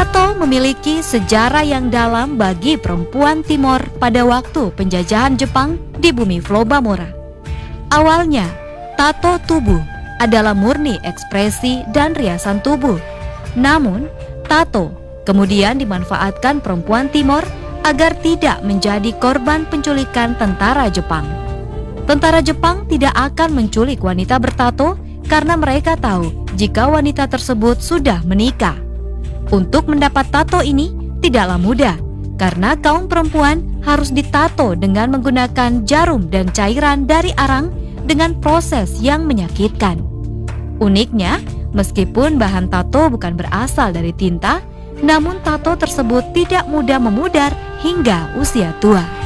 Tato memiliki sejarah yang dalam bagi perempuan Timor pada waktu penjajahan Jepang di bumi Flobamora. Awalnya, tato tubuh adalah murni ekspresi dan riasan tubuh. Namun, tato kemudian dimanfaatkan perempuan Timor agar tidak menjadi korban penculikan tentara Jepang. Tentara Jepang tidak akan menculik wanita bertato karena mereka tahu jika wanita tersebut sudah menikah. Untuk mendapat tato ini tidaklah mudah, karena kaum perempuan harus ditato dengan menggunakan jarum dan cairan dari arang dengan proses yang menyakitkan. Uniknya, meskipun bahan tato bukan berasal dari tinta, namun tato tersebut tidak mudah memudar hingga usia tua.